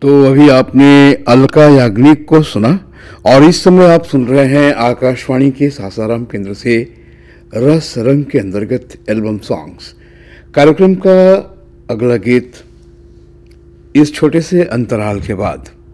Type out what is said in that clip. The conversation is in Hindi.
तो अभी आपने अलका याग्निक को सुना और इस समय आप सुन रहे हैं आकाशवाणी के सासाराम केंद्र से रस रंग के अंतर्गत एल्बम सॉन्ग्स कार्यक्रम का अगला गीत इस छोटे से अंतराल के बाद।